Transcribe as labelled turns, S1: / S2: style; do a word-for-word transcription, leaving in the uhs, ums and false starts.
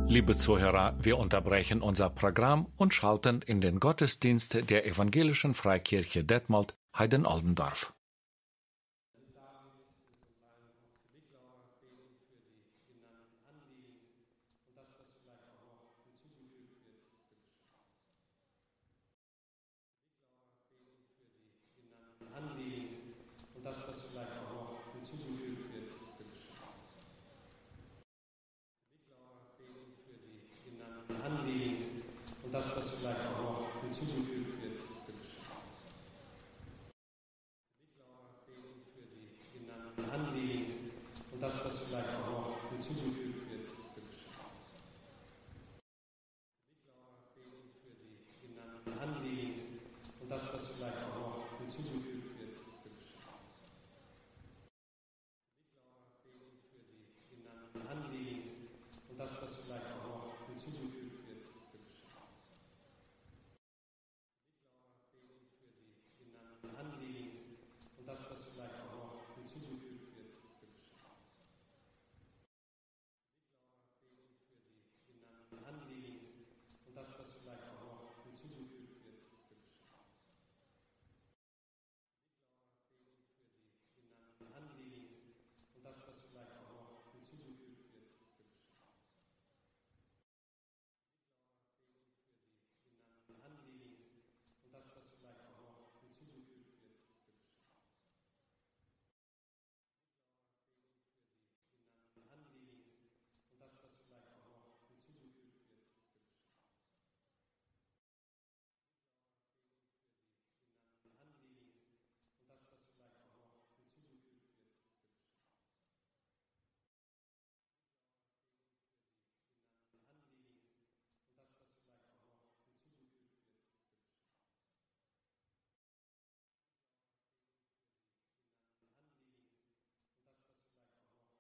S1: Liebe Zuhörer, wir unterbrechen unser Programm und schalten in den Gottesdienst der Evangelischen Freikirche Detmold, Heiden-Oldendorf.
S2: Und das, was vielleicht auch noch hinzugefügt